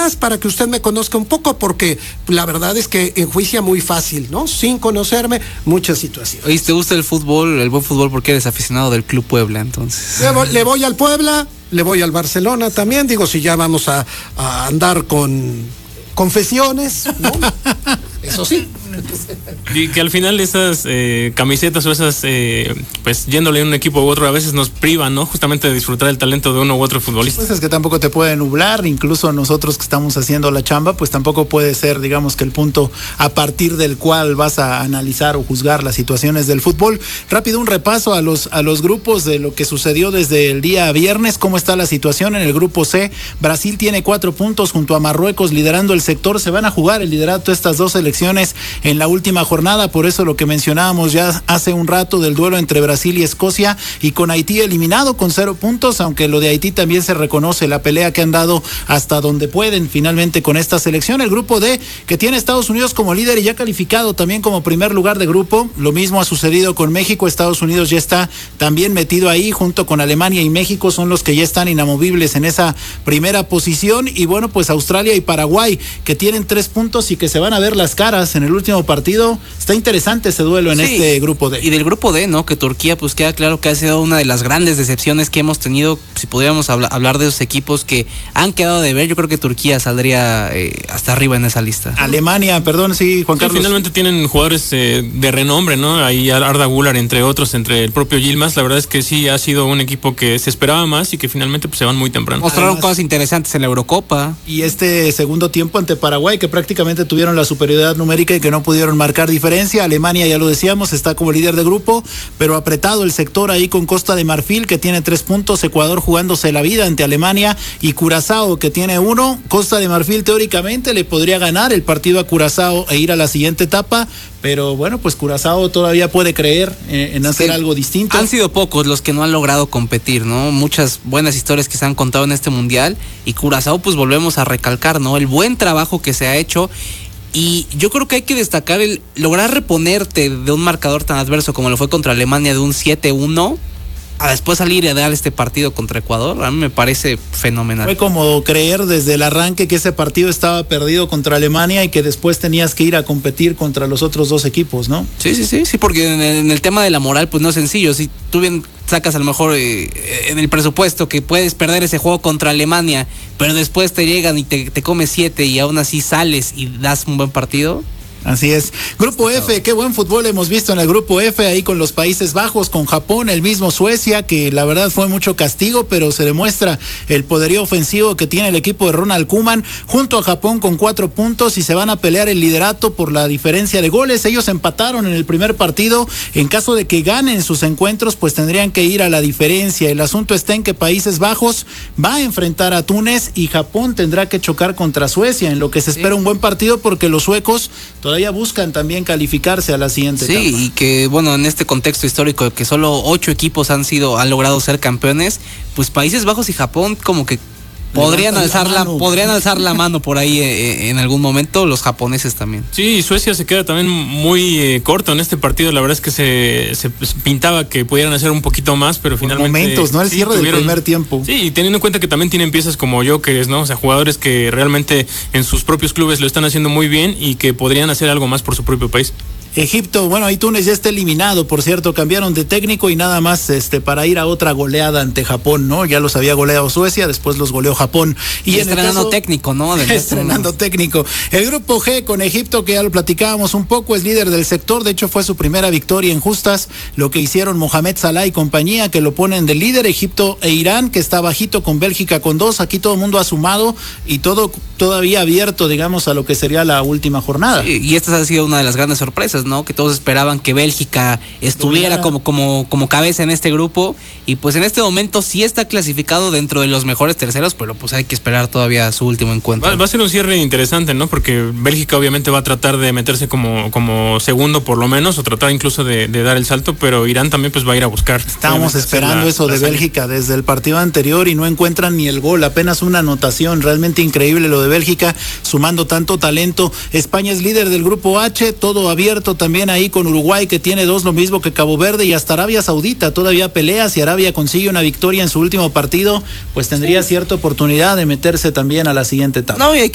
más para que usted me conozca un poco, porque la verdad es que enjuicia muy fácil, ¿no? Sin conocerme, muchas situaciones. Oye, ¿te gusta el fútbol, el buen fútbol, porque eres aficionado del Club Puebla, entonces? Le voy al Puebla, le voy al Barcelona también, digo, si ya vamos a andar con confesiones, ¿no? Eso sí. Y que al final esas camisetas o esas, pues yéndole a un equipo u otro, a veces nos privan, ¿no? Justamente de disfrutar el talento de uno u otro futbolista. Pues es que tampoco te puede nublar, incluso nosotros que estamos haciendo la chamba, pues tampoco puede ser, digamos, que el punto a partir del cual vas a analizar o juzgar las situaciones del fútbol. Rápido, un repaso a los grupos de lo que sucedió desde el día viernes. ¿Cómo está la situación en el grupo C? Brasil tiene 4 puntos junto a Marruecos liderando el sector. Se van a jugar el liderato estas dos selecciones en la última jornada, por eso lo que mencionábamos ya hace un rato del duelo entre Brasil y Escocia, y con Haití eliminado con 0 puntos, aunque lo de Haití también se reconoce la pelea que han dado hasta donde pueden finalmente con esta selección. El grupo D, que tiene Estados Unidos como líder y ya calificado también como primer lugar de grupo, lo mismo ha sucedido con México. Estados Unidos ya está también metido ahí junto con Alemania y México, son los que ya están inamovibles en esa primera posición. Y bueno, pues Australia y Paraguay, que tienen 3 puntos y que se van a ver las caras en el último partido. Está interesante ese duelo en este grupo D. Y del grupo D, ¿no? Que Turquía, pues queda claro que ha sido una de las grandes decepciones que hemos tenido. Si pudiéramos hablar de esos equipos que han quedado de ver, yo creo que Turquía saldría hasta arriba en esa lista. Alemania, perdón, sí, Juan Carlos. Finalmente tienen jugadores de renombre, ¿no? Ahí Arda Güler, entre otros, entre el propio Yilmaz. La verdad es que sí ha sido un equipo que se esperaba más y que finalmente pues se van muy temprano. Mostraron cosas interesantes en la Eurocopa. Y este segundo tiempo ante Paraguay, que prácticamente tuvieron la superioridad numérica y que no pudieron marcar diferencia. Alemania, ya lo decíamos, está como líder de grupo, pero apretado el sector ahí con Costa de Marfil, que tiene 3 puntos, Ecuador jugándose la vida ante Alemania, y Curazao, que tiene 1. Costa de Marfil teóricamente le podría ganar el partido a Curazao e ir a la siguiente etapa, pero bueno, pues Curazao todavía puede creer en hacer algo distinto. Han sido pocos los que no han logrado competir, ¿no? Muchas buenas historias que se han contado en este mundial, y Curazao, pues volvemos a recalcar, ¿no? El buen trabajo que se ha hecho. Y yo creo que hay que destacar el lograr reponerte de un marcador tan adverso como lo fue contra Alemania, de un 7-1, a después salir y a dar este partido contra Ecuador. A mí me parece fenomenal. Fue como creer desde el arranque que ese partido estaba perdido contra Alemania y que después tenías que ir a competir contra los otros dos equipos, ¿no? Sí, porque en el tema de la moral pues no es sencillo. Si tú bien sacas a lo mejor en el presupuesto que puedes perder ese juego contra Alemania, pero después te llegan y te comes 7 y aún así sales y das un buen partido. Así es. Grupo F, qué buen fútbol hemos visto en el grupo F, ahí con los Países Bajos, con Japón, el mismo Suecia, que la verdad fue mucho castigo, pero se demuestra el poderío ofensivo que tiene el equipo de Ronald Koeman, junto a Japón con 4 puntos, y se van a pelear el liderato por la diferencia de goles. Ellos empataron en el primer partido. En caso de que ganen sus encuentros, pues tendrían que ir a la diferencia. El asunto está en que Países Bajos va a enfrentar a Túnez y Japón tendrá que chocar contra Suecia, en lo que se espera un buen partido, porque los suecos todavía buscan también calificarse a la siguiente etapa. Y que bueno, en este contexto histórico que solo 8 equipos han logrado ser campeones, pues Países Bajos y Japón como que podrían alzar la mano por ahí en algún momento, los japoneses también. Sí, y Suecia se queda también muy corto en este partido. La verdad es que se pintaba que pudieran hacer un poquito más, pero finalmente momentos, ¿no? El cierre del primer tiempo. Sí, y teniendo en cuenta que también tienen piezas como Jokers, ¿no? O sea, jugadores que realmente en sus propios clubes lo están haciendo muy bien y que podrían hacer algo más por su propio país. Egipto, bueno, ahí Túnez ya está eliminado, por cierto, cambiaron de técnico y nada más para ir a otra goleada ante Japón, ¿no? Ya los había goleado Suecia, después los goleó Japón. Y estrenando técnico, ¿no? Estrenando técnico. El grupo G con Egipto, que ya lo platicábamos un poco, es líder del sector, de hecho fue su primera victoria en justas, lo que hicieron Mohamed Salah y compañía, que lo ponen de líder. Egipto e Irán, que está bajito con Bélgica con 2, aquí todo el mundo ha sumado y todo todavía abierto, digamos, a lo que sería la última jornada. Sí, y esta ha sido una de las grandes sorpresas, ¿no? Que todos esperaban que Bélgica estuviera como cabeza en este grupo, y pues en este momento sí está clasificado dentro de los mejores terceros, pero pues hay que esperar todavía su último encuentro. Va a ser un cierre interesante, ¿no? Porque Bélgica obviamente va a tratar de meterse como segundo por lo menos, o tratar incluso de dar el salto, pero Irán también pues va a ir a buscar. Estábamos esperando eso de Bélgica desde el partido anterior y no encuentran ni el gol, apenas una anotación. Realmente increíble lo de Bélgica, sumando tanto talento. España es líder del grupo H, todo abierto también ahí con Uruguay, que tiene 2, lo mismo que Cabo Verde, y hasta Arabia Saudita todavía pelea. Si Arabia consigue una victoria en su último partido, pues tendría cierta oportunidad de meterse también a la siguiente etapa. No, y hay